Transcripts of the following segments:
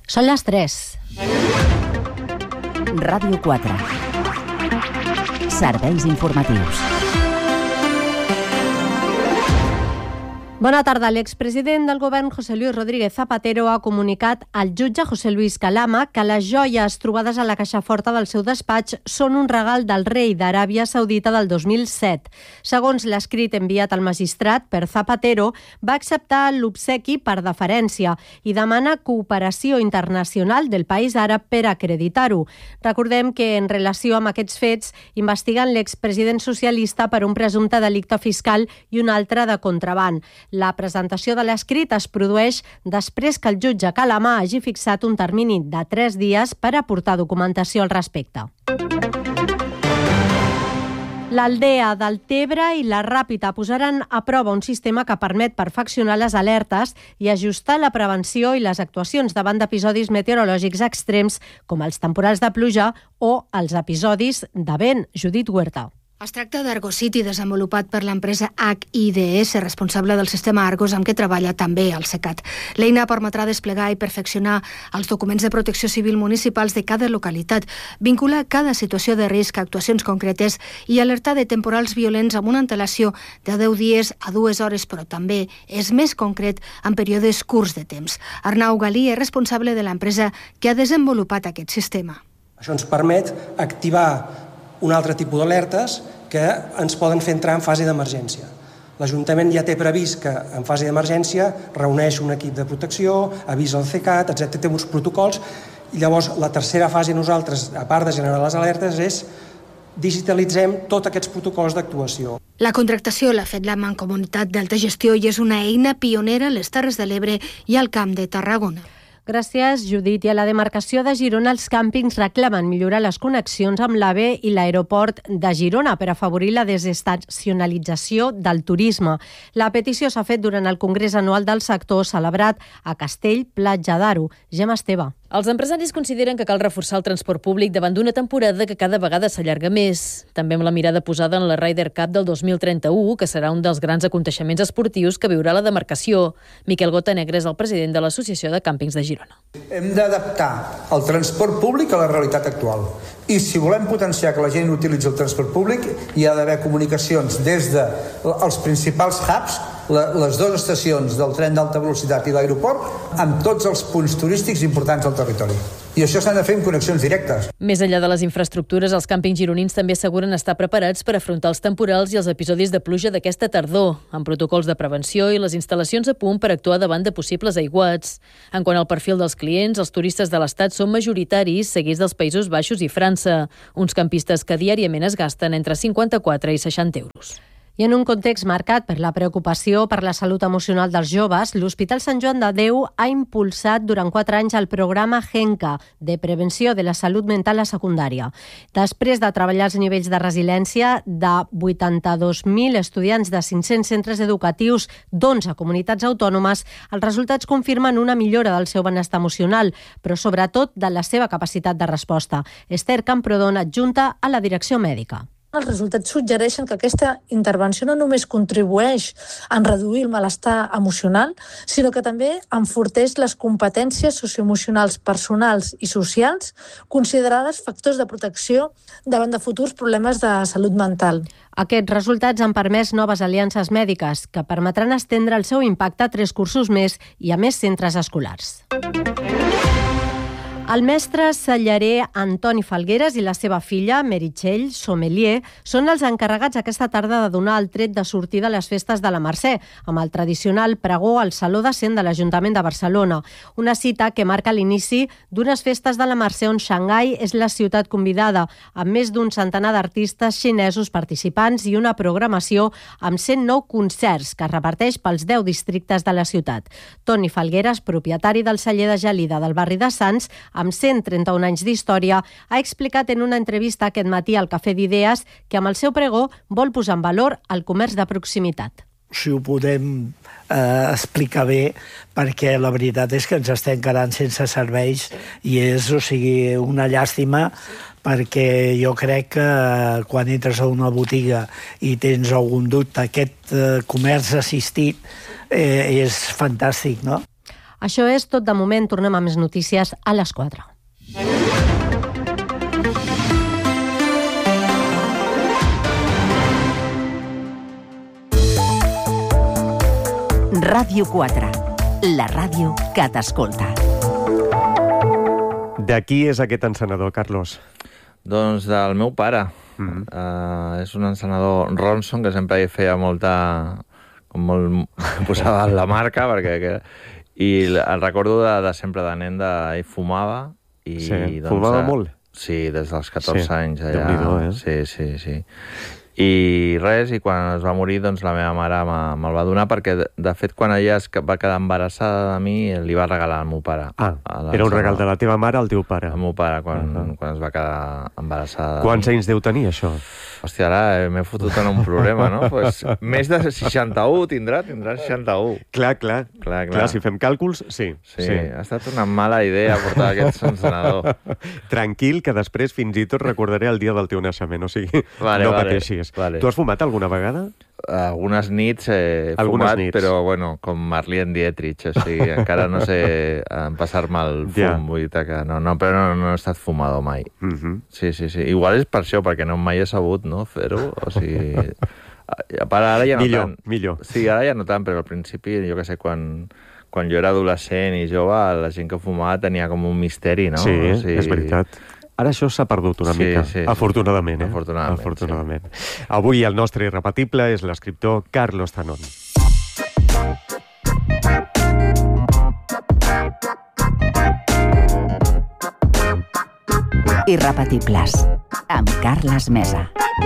Són les 3. Ràdio 4. Serveis informatius. Bona tarda. L'expresident del govern, José Luis Rodríguez Zapatero, ha comunicat al jutge José Luis Calama que les joies trobades a la caixa forta del seu despatx són un regal del rei d'Aràbia Saudita del 2007. Segons l'escrit enviat al magistrat per Zapatero, va acceptar l'obsequi per deferència i demana cooperació internacional del país àrab per acreditar-ho. Recordem que en relació amb aquests fets investiguen l'expresident socialista per un presumpte delicte fiscal i un altre de contraban. La presentació de l'escrit es produeix després que el jutge Calama hagi fixat un termini de 3 dies per aportar documentació al respecte. L'Aldea del Tebre i la Ràpita posaran a prova un sistema que permet perfeccionar les alertes i ajustar la prevenció i les actuacions davant d'episodis meteorològics extrems com els temporals de pluja o els episodis de vent. Judit Huerta. Es tracta d'Argocity, desenvolupat per l'empresa HIDS, responsable del sistema Argos amb què treballa també el CECAT. L'eina permetrà desplegar i perfeccionar els documents de protecció civil municipals de cada localitat, vincular cada situació de risc a actuacions concretes i alertar de temporals violents amb una antelació de 10 dies a 2 hores, però també és més concret en períodes curts de temps. Arnau Galí és responsable de l'empresa que ha desenvolupat aquest sistema. Això ens permet activar un altre tipus d'alertes que ens poden fer entrar en fase d'emergència. L'Ajuntament ja té previst que en fase d'emergència reuneix un equip de protecció, avisa el CECAT, etc. Té uns protocols, i llavors la tercera fase nosaltres, a part de generar les alertes, és digitalitzem tots aquests protocols d'actuació. La contractació l'ha fet la Mancomunitat d'Alta Gestió i és una eina pionera a les Terres de l'Ebre i al Camp de Tarragona. Gràcies, Judit. I a la demarcació de Girona, els càmpings reclamen millorar les connexions amb l'AVE i l'aeroport de Girona per afavorir la desestacionalització del turisme. La petició s'ha fet durant el Congrés Anual del Sector celebrat a Castell-Platja d'Aro. Gemma Esteve. Els empresaris consideren que cal reforçar el transport públic davant d'una temporada que cada vegada s'allarga més. També amb la mirada posada en la Ryder Cup del 2031, que serà un dels grans aconteixements esportius que viurà la demarcació. Miquel Gotanegre és el president de l'Associació de Càmpings de Girona. Hem d'adaptar el transport públic a la realitat actual. I si volem potenciar que la gent utilitzi el transport públic, hi ha d'haver comunicacions des dels principals hubs, les 2 estacions del tren d'alta velocitat i l'aeroport, amb tots els punts turístics importants del territori. I això s'han de fer en connexions directes. Més enllà de les infraestructures, els càmpings gironins també asseguren estar preparats per afrontar els temporals i els episodis de pluja d'aquesta tardor, amb protocols de prevenció i les instal·lacions a punt per actuar davant de possibles aiguats. En quant al perfil dels clients, els turistes de l'Estat són majoritaris, seguits dels Països Baixos i França, uns campistes que diàriament es gasten entre 54 i 60 euros. I en un context marcat per la preocupació per la salut emocional dels joves, l'Hospital Sant Joan de Déu ha impulsat durant 4 anys el programa GENCA, de prevenció de la salut mental a secundària. Després de treballar els nivells de resiliència de 82.000 estudiants de 500 centres educatius d'11 comunitats autònomes, els resultats confirmen una millora del seu benestar emocional, però sobretot de la seva capacitat de resposta. Esther Camprodon, adjunta a la direcció mèdica. Els resultats suggereixen que aquesta intervenció no només contribueix a reduir el malestar emocional, sinó que també enforteix les competències socioemocionals personals i socials considerades factors de protecció davant de futurs problemes de salut mental. Aquests resultats han permès noves aliances mèdiques que permetran estendre el seu impacte a 3 cursos més i a més centres escolars. El mestre cellarer Antoni Falgueres i la seva filla, Meritxell Sommelier, són els encarregats aquesta tarda de donar el tret de sortida a les festes de la Mercè, amb el tradicional pregó al Saló de Cent de l'Ajuntament de Barcelona. Una cita que marca l'inici d'unes festes de la Mercè on Xangai és la ciutat convidada, amb més d'un centenar d'artistes xinesos participants i una programació amb 109 concerts que es reparteix pels 10 districtes de la ciutat. Toni Falgueres, propietari del celler de Gelida del barri de Sants, amb 131 anys d'història, ha explicat en una entrevista aquest matí al Cafè d'Idees que amb el seu pregó vol posar en valor el comerç de proximitat. Si ho podem explicar bé, perquè la veritat és que ens estem quedant sense serveis i és, una llàstima, perquè jo crec que quan entres a una botiga i tens algun dubte, aquest comerç assistit és fantàstic, no? Això és tot de moment. Tornem a més notícies a les 4. Ràdio 4, la ràdio que t'escolta. De qui és aquest encenedor, Carlos? Doncs del meu pare. És un encenedor Ronson, que sempre hi feia molta... posava la marca, perquè... I el recordo de sempre de nen, ell fumava. I, sí, doncs, fumava molt? Sí, des dels 14 anys. Allà. Déu-n'hi-do, Sí. I res, i quan es va morir, doncs la meva mare me'l va donar, perquè, de fet, quan ella es va quedar embarassada de mi, li va regalar al meu pare. Era un regal de la teva mare al teu pare. Al meu pare, quan es va quedar embarassada. Quants anys deu tenir, això? Hòstia, ara m'he fotut en un problema, no? Pues, més de 61 tindrà 61. Clar, si fem càlculs, sí. Ha estat una mala idea portar aquest encenedor. Tranquil, que després fins i tot recordaré el dia del teu naixement, o sigui, no pateixis. Vale. Tu has fumat alguna vegada? Algunes nits he fumat, però bueno, com Marlene Dietrich, o sigui, encara no sé passar-me el fum, vull dir que però no he estat fumador mai. Sí. Igual és per això, perquè mai he sabut fer-ho, o sigui... Ara ja no tant. Millor. Sí, ara ja no tant, però al principi, jo què sé, quan jo era adolescent i jove, la gent que fumava tenia com un misteri, no? Sí, és veritat. Ara això s'ha perdut una mica, afortunadament. Afortunadament. Sí. Avui el nostre irrepetible és l'escriptor Carlos Zanón. Irrepetibles, amb Carles Mesa.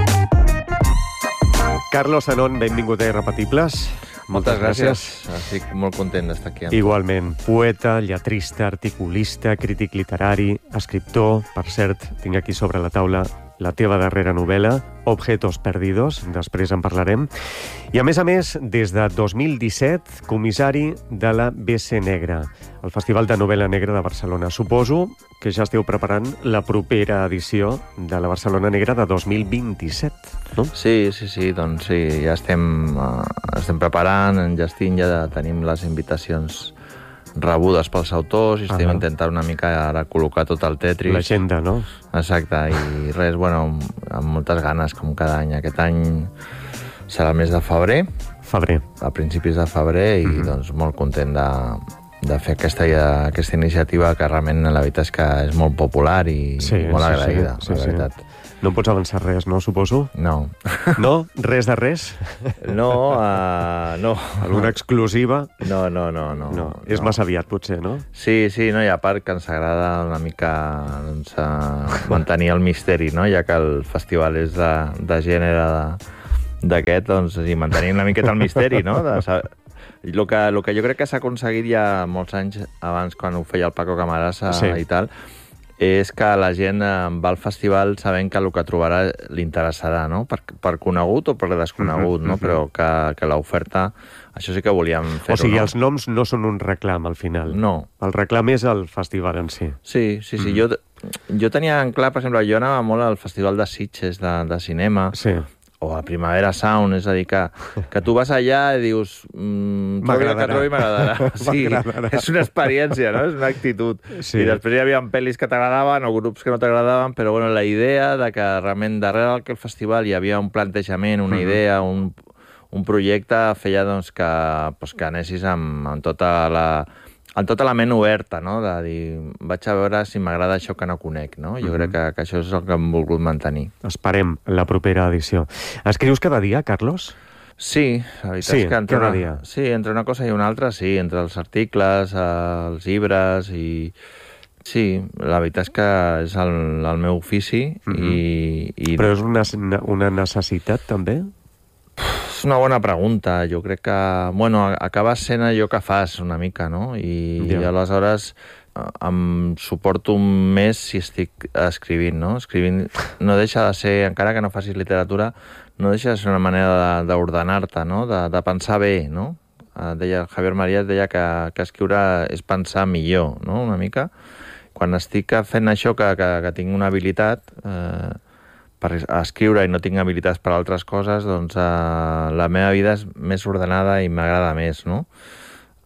Carlos Zanón, benvingut a Irrepetibles. Moltes gràcies. Estic molt content d'estar aquí. Igualment. Poeta, lletrista, articulista, crític literari, escriptor. Per cert, tinc aquí sobre la taula la teva darrera novel·la, Objetos Perdidos, després en parlarem. I a més, des de 2017, comissari de la BC Negra, el Festival de Novel·la Negra de Barcelona. Suposo que ja esteu preparant la propera edició de la Barcelona Negra de 2027, no? Sí, doncs sí, ja estem preparant, enllestint, ja tenim les invitacions rebudes pels autors i estem intentant una mica ara col·locar tot el Tetris. L'agenda, no? Exacte, i res, bueno, amb moltes ganes, com cada any. Aquest any serà el mes de febrer. A principis de febrer, i doncs molt content de fer aquesta iniciativa, que realment la veritat és que és molt popular i molt agraïda, la veritat. No em pots avançar res, no, suposo? No. No? Res de res? No. Alguna exclusiva? No. És massa aviat, potser, no? Sí, no, i a part que ens agrada una mica mantenir el misteri, no? Ja que el festival és de gènere d'aquest, doncs, i mantenir una miqueta el misteri, no? El que jo crec que s'ha aconseguit ja molts anys abans, quan ho feia el Paco Camarasa i tal, és que la gent va al festival sabent que el que trobarà l'interessarà, no? Per conegut o per desconegut, no? Però que l'oferta, això sí que volíem fer-ho. O sigui, els noms no són un reclam, al final. No. El reclam és el festival en si. Sí. Jo tenia en clar, per exemple, jo anava molt al Festival de Sitges de cinema, o a Primavera Sound, és a dir, que tu vas allà i dius trobi el que trobi m'agradarà. Sí, és una experiència, no? És una actitud. I després hi havia pel·lis que t'agradaven o grups que no t'agradaven, però bueno, la idea de que realment darrere del festival hi havia un plantejament, una idea, un projecte, feia doncs, que anessis amb tota la ment oberta, no? De dir, vaig a veure si m'agrada això que no conec, no? Jo crec que això és el que hem volgut mantenir. Esperem la propera edició. Escrius cada dia, Carlos? Sí, la veritat és que cada dia. Sí, entre una cosa i una altra, sí, entre els articles, els llibres i... Sí, la veritat és que és el meu ofici i... Però és una necessitat, també? És una bona pregunta. Jo crec que, bueno, acaba sent allò que fas una mica, no? I aleshores em suporto més si estic escrivint, no? Escrivint no deixa de ser, encara que no facis literatura, no deixa de ser una manera d'ordenar-te, no? De pensar bé, no? Javier Marías deia que escriure és pensar millor, no? Una mica. Quan estic fent això, que tinc una habilitat per escriure i no tinc habilitats per altres coses, doncs la meva vida és més ordenada i m'agrada més, no?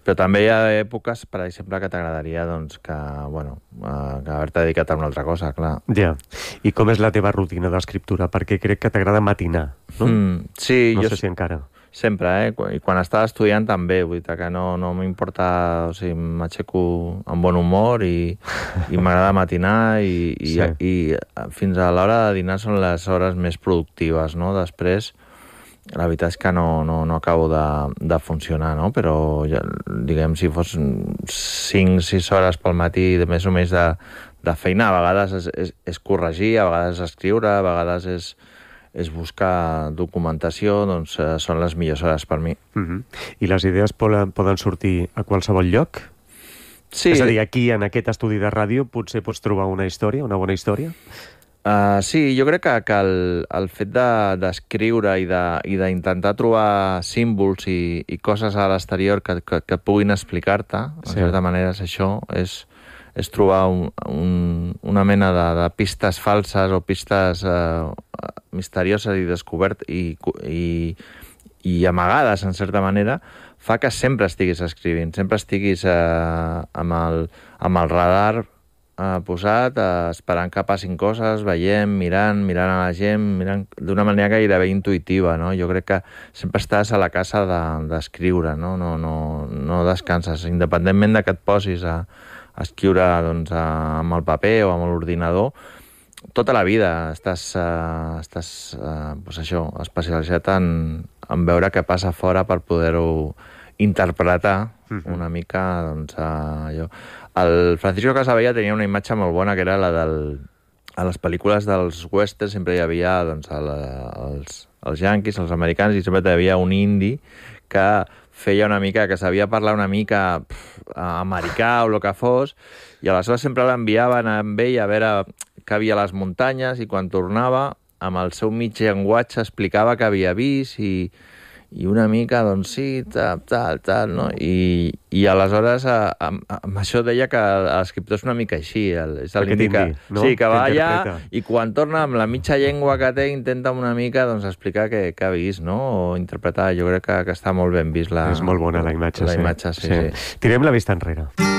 Però també hi ha èpoques, per exemple, que t'agradaria doncs, que haver-te dedicat a una altra cosa, clar. Ja. I com és la teva rutina d'escriptura? Perquè crec que t'agrada matinar, no? Sí. No sé si encara. Sempre, I quan estava estudiant també, vull dir que no m'importa, o sigui, m'aixeco amb bon humor i m'agrada matinar i fins a l'hora de dinar són les hores més productives, no? Després, la veritat és que no acabo de funcionar, no? Però, diguem, si fos 5-6 hores pel matí, més o menys de feina, a vegades és corregir, a vegades és escriure, a vegades és buscar documentació, doncs són les millors hores per mi. I les idees poden sortir a qualsevol lloc? Sí. És a dir, aquí, en aquest estudi de ràdio, potser pots trobar una història, una bona història? Sí, jo crec que el fet d'escriure i d'intentar trobar símbols i coses a l'exterior que puguin explicar-te, en certa manera és això, és trobar una mena de pistes falses o pistes misterioses i descobertes i amagades, en certa manera, fa que sempre estiguis escrivint, sempre estiguis amb el radar posat, esperant que passin coses, veient, mirant a la gent, mirant d'una manera gairebé intuïtiva, no? Jo crec que sempre estàs a la casa d'escriure, no? No descanses, independentment de que et posis a escriure doncs, amb el paper o amb l'ordinador, tota la vida estàs especialitzat en veure què passa fora per poder-ho interpretar una mica, doncs, allò. El Francisco Casabella tenia una imatge molt bona, que era la a les pel·lícules dels westerns sempre hi havia doncs, els yanquis, els americans, i sempre hi havia un indi que feia una mica, que sabia parlar una mica americà o el que fos, i aleshores sempre l'enviaven amb ell a veure què havia a les muntanyes, i quan tornava, amb el seu mig llenguatge explicava què havia vist i una mica, doncs sí, tal, no? I aleshores amb això deia que l'escriptor és una mica així, és l'indi que, no? Sí, que va allà i quan torna amb la mitja llengua que té intenta una mica doncs, explicar què ha vist, no? O interpretar. Jo crec que està molt ben vist la... És molt bona la imatge, sí. Tirem la vista enrere.